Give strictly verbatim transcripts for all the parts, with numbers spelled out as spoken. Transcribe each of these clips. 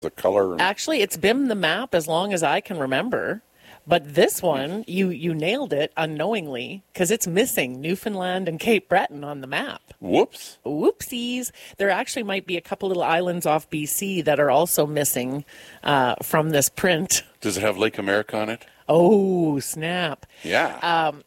the color. And... Actually, it's been the map as long as I can remember. But this one, you, you nailed it unknowingly because it's missing Newfoundland and Cape Breton on the map. Whoops. Whoopsies. There actually might be a couple little islands off B C that are also missing uh, from this print. Does it have Lake America on it? Oh, snap. Yeah. Um,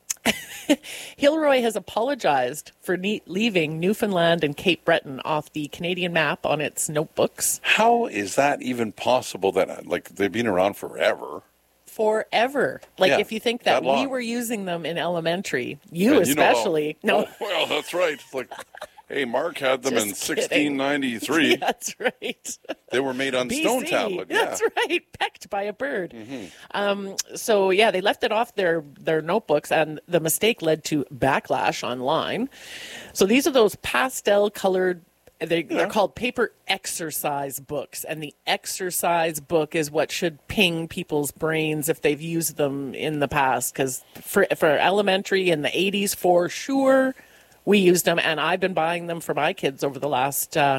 Hilroy has apologized for ne- leaving Newfoundland and Cape Breton off the Canadian map on its notebooks. How is that even possible? That like they've been around forever. Forever. Like, Yeah, if you think that, that long. we were using them in elementary, you And you know how- especially. no. Oh, well, that's right. It's like, hey, Mark had them in Just kidding. sixteen ninety-three. That's right. They were made on B C. stone tablet. Yeah. That's right. Pecked by a bird. Mm-hmm. Um, so, yeah, they left it off their, their notebooks, and the mistake led to backlash online. So these are those pastel-colored, they, Yeah. they're called paper exercise books, and the exercise book is what should ping people's brains if they've used them in the past, because for, for elementary in the eighties, for sure, we used them, and I've been buying them for my kids over the last uh,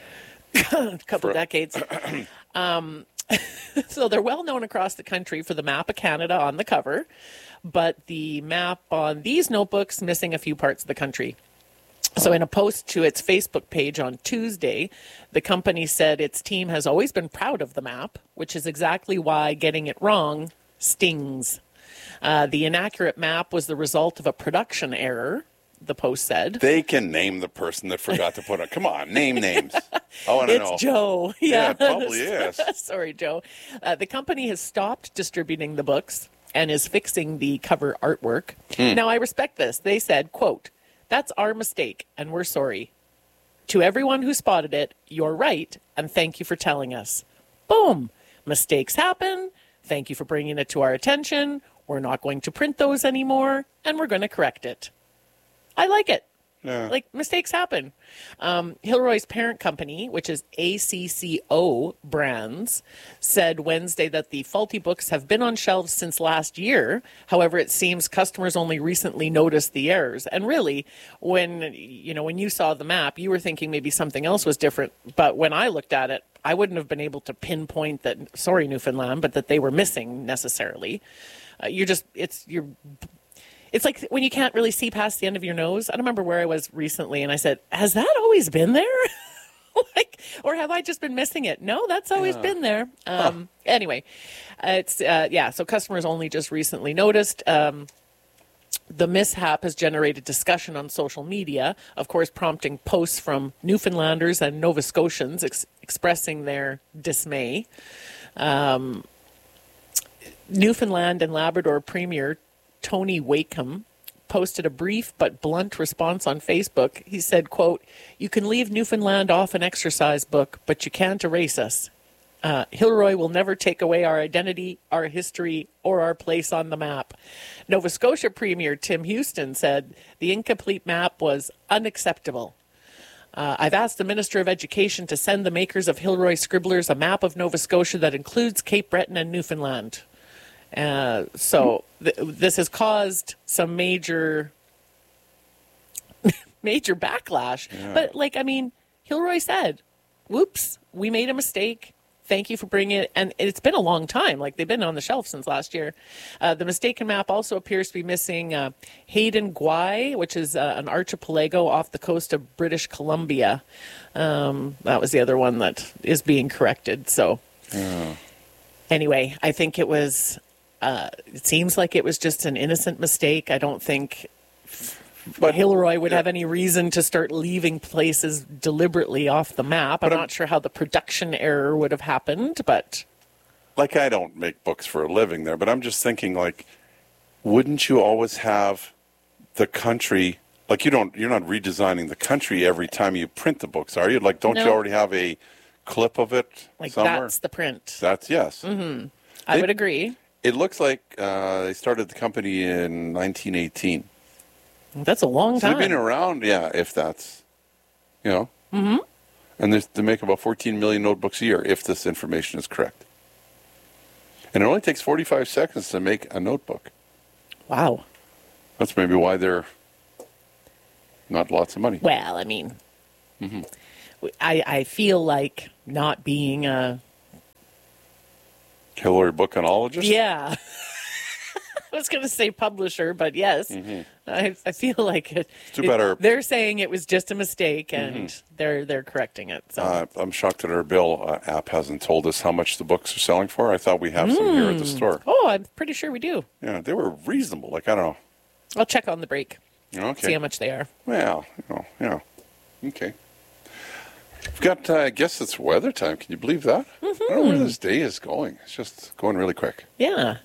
couple For- decades. um, so they're well known across the country for the map of Canada on the cover, but the map on these notebooks missing a few parts of the country. So in a post to its Facebook page on Tuesday, the company said its team has always been proud of the map, which is exactly why getting it wrong stings. Uh, the inaccurate map was the result of a production error, the post said. They can name the person that forgot to put it. Come on, name names. I want to It's know. Joe. Yeah, Yeah, it probably is. Sorry, Joe. Uh, the company has stopped distributing the books and is fixing the cover artwork. Hmm. Now, I respect this. They said, quote, "That's our mistake, and we're sorry. To everyone who spotted it, you're right, and thank you for telling us." Boom. Mistakes happen. Thank you for bringing it to our attention. We're not going to print those anymore, and we're going to correct it. I like it. Yeah. Like, mistakes happen. Um, Hilroy's parent company, which is A C C O Brands, said Wednesday that the faulty books have been on shelves since last year. However, it seems customers only recently noticed the errors. And really, when you know when you saw the map, you were thinking maybe something else was different. But when I looked at it, I wouldn't have been able to pinpoint that. Sorry, Newfoundland, but that they were missing necessarily. Uh, you're just it's you're. It's like when you can't really see past the end of your nose. I don't remember where I was recently, and I said, has that always been there? like, or have I just been missing it? No, that's always Yeah. been there. Um, huh. Anyway, uh, it's, uh, yeah, so customers only just recently noticed. Um, the mishap has generated discussion on social media, of course, prompting posts from Newfoundlanders and Nova Scotians ex- expressing their dismay. Um, Newfoundland and Labrador Premier Tony Wakeham posted a brief but blunt response on Facebook. He said, quote, "You can leave Newfoundland off an exercise book, but you can't erase us. Uh, Hilroy will never take away our identity, our history, or our place on the map." Nova Scotia Premier Tim Houston said the incomplete map was unacceptable. Uh, I've asked the Minister of Education to send the makers of Hilroy Scribblers a map of Nova Scotia that includes Cape Breton and Newfoundland. Uh, so th- this has caused some major, major backlash. Yeah. But like, I mean, Hilroy said, "Whoops, we made a mistake. Thank you for bringing it." And it's been a long time. Like, they've been on the shelf since last year. Uh, the mistaken map also appears to be missing uh, Hayden Gwaii, which is uh, an archipelago off the coast of British Columbia. Um, that was the other one that is being corrected. So Yeah. anyway, I think it was... Uh, it seems like it was just an innocent mistake. I don't think but Hilroy would yeah. have any reason to start leaving places deliberately off the map. I'm, I'm not sure how the production error would have happened, but... Like, I don't make books for a living there, but I'm just thinking, like, wouldn't you always have the country... Like, you don't, you're not redesigning the country every time you print the books, are you? Like, don't no. you already have a clip of it like somewhere? That's the print. That's, yes. Mm-hmm. I they, would agree. It looks like uh, they started the company in nineteen eighteen. That's a long so time. They've been around, yeah, if that's, you know. Mm-hmm. And they make about fourteen million notebooks a year, if this information is correct. And it only takes forty-five seconds to make a notebook. Wow. That's maybe why they're not lots of money. Well, I mean, mm-hmm. I, I feel like not being a Hillary Bookanologist? Yeah. I was going to say publisher, but yes, mm-hmm. I, I feel like it, too it, bad our, they're saying it was just a mistake, and mm-hmm. they're they're correcting it. So uh, I'm shocked that our Bill uh, app hasn't told us how much the books are selling for. I thought we have mm. some here at the store. Oh, I'm pretty sure we do. Yeah, they were reasonable. Like, I don't know. I'll check on the break. Okay. See how much they are. Well, you know, yeah. Okay. We've got, uh, I guess it's weather time. Can you believe that? Mm-hmm. I don't know where this day is going. It's just going really quick. Yeah.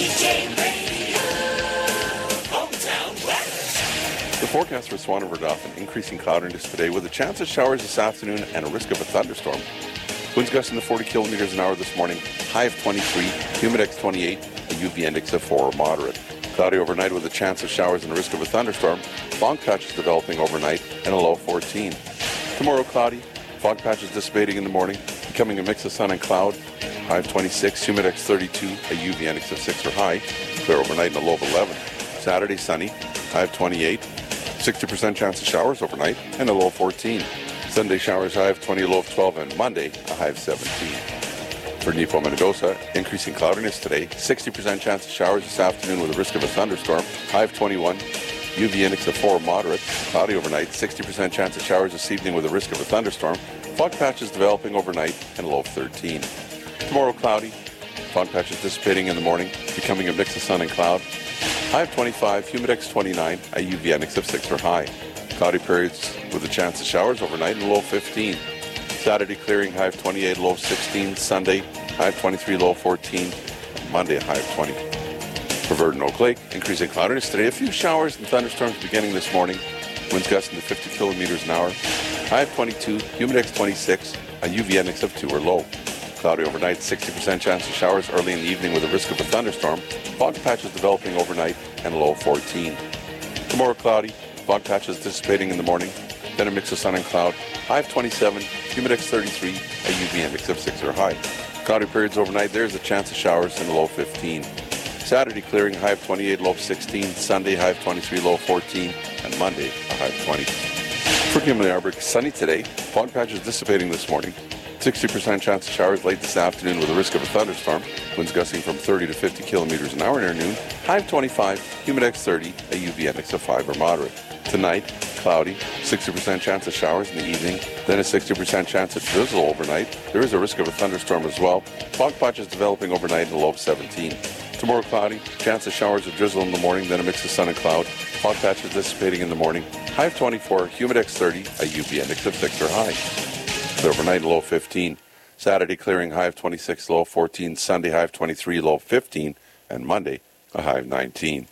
The forecast for Swan River Dauphin, increasing cloudiness today with a chance of showers this afternoon and a risk of a thunderstorm. Winds gusting to forty kilometers an hour this morning, high of twenty-three, humidex twenty-eight, a U V index of four, moderate. Cloudy overnight with a chance of showers and a risk of a thunderstorm. Fog patches developing overnight and a low of fourteen. Tomorrow cloudy, fog patches dissipating in the morning, becoming a mix of sun and cloud. High of twenty-six, humidex thirty-two, a U V index of six or high. Clear overnight and a low of eleven. Saturday sunny, high of twenty-eight. sixty percent chance of showers overnight and a low of fourteen. Sunday showers high of twenty, low of twelve, and Monday a high of seventeen. For Nepo Mendoza, increasing cloudiness today, sixty percent chance of showers this afternoon with a risk of a thunderstorm, high of twenty-one, U V index of four, moderate, cloudy overnight, sixty percent chance of showers this evening with a risk of a thunderstorm, fog patches developing overnight and a low of thirteen. Tomorrow cloudy, fog patches dissipating in the morning, becoming a mix of sun and cloud. High of twenty-five, humidex twenty-nine, a U V index of six or high. Cloudy periods with a chance of showers overnight and low of fifteen. Saturday clearing, high of twenty-eight, low of sixteen. Sunday, high of twenty-three, low of fourteen. And Monday, a high of twenty. For Verdon Oak Lake, increasing cloudiness today. A few showers and thunderstorms beginning this morning. Winds gusting to fifty kilometers an hour. High of twenty-two, humidex twenty-six, a U V index of two or low. Cloudy overnight, sixty percent chance of showers early in the evening with a risk of a thunderstorm. Fog patches developing overnight and a low of fourteen. Tomorrow cloudy, fog patches dissipating in the morning, then a mix of sun and cloud. High of twenty-seven, humidex thirty-three, a U V index of six or high. Cloudy periods overnight, there's a chance of showers and a low of fifteen. Saturday clearing, high of twenty-eight, low of sixteen. Sunday, high of twenty-three, low of fourteen. And Monday, a high of twenty. For Gimli Arbor, sunny today, fog patches dissipating this morning. sixty percent chance of showers late this afternoon with a risk of a thunderstorm. Winds gusting from thirty to fifty kilometers an hour near noon. High of twenty-five, humidex thirty, a U V index of five or moderate. Tonight, cloudy, sixty percent chance of showers in the evening, then a sixty percent chance of drizzle overnight. There is a risk of a thunderstorm as well. Fog patches developing overnight in a low of seventeen. Tomorrow cloudy, chance of showers or drizzle in the morning, then a mix of sun and cloud. Fog patches dissipating in the morning. High of twenty-four, humidex thirty, a U V index of six or high. Overnight, low of fifteen. Saturday clearing, high of twenty-six, low of fourteen. Sunday, high of twenty-three, low of fifteen. And Monday, a high of nineteen.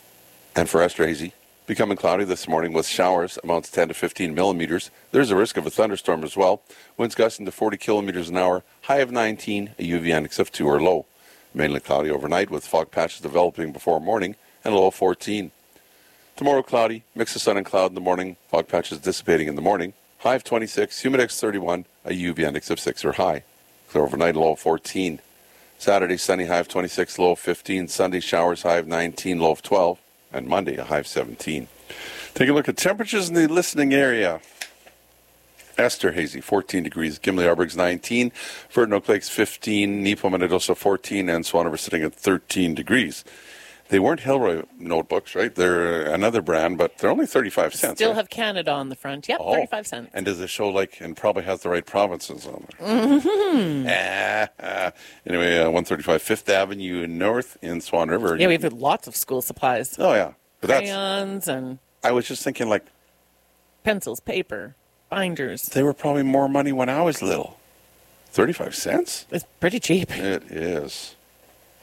And for Esterhazy, becoming cloudy this morning with showers, amounts ten to fifteen millimeters. There's a risk of a thunderstorm as well. Winds gusting to forty kilometers an hour, high of nineteen, a U V index of two or low. Mainly cloudy overnight with fog patches developing before morning and a low of fourteen. Tomorrow cloudy, mix of sun and cloud in the morning, fog patches dissipating in the morning. High of twenty-six, humidex thirty-one, a U V index of six or high. Clear overnight, low of fourteen. Saturday, sunny, high of twenty-six, low of fifteen. Sunday, showers, high of nineteen, low of twelve. And Monday, a high of seventeen. Take a look at temperatures in the listening area. Esterhazy, fourteen degrees. Gimli Arborg's nineteen. Verdon Oak Lake's fifteen. Nepo Mendoza, fourteen. And Swan River sitting at thirteen degrees. They weren't Hillroy notebooks, right? They're another brand, but they're only thirty-five cents. Still right? have Canada on the front. Yep, oh. thirty-five cents. And does it show like, and probably has the right provinces on there? Mm-hmm. Ah, ah. Anyway, uh, one thirty-five Fifth Avenue North in Swan River. Yeah, we've had lots of school supplies. Oh, yeah. But crayons that's, and... I was just thinking like... pencils, paper, binders. They were probably more money when I was little. thirty-five cents? It's pretty cheap. It is.